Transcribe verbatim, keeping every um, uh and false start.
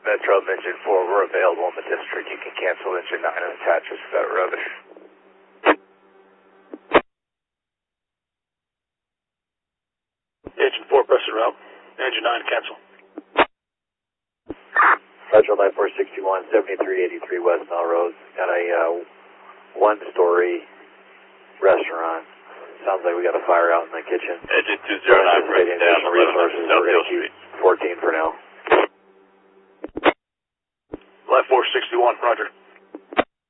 Metro Engine four, we're available in the district. You can cancel Engine nine and attach us to that rubbish. Engine four, press it route. Engine nine, cancel. Metro nine four six one, seventy-three eighty-three West Melrose. Got a uh, one-story restaurant. Sounds like we got a fire out in the kitchen. Engine two zero nine, press it down. Resources, we're going to keep fourteen for now. Life four sixty-one, roger.